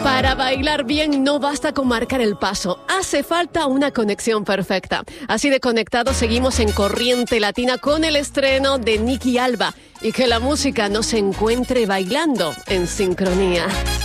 Para bailar bien no basta con marcar el paso, hace falta una conexión perfecta. Así de conectados seguimos en Corriente Latina con el estreno de Nicky Alba y que la música nos encuentre bailando en sincronía.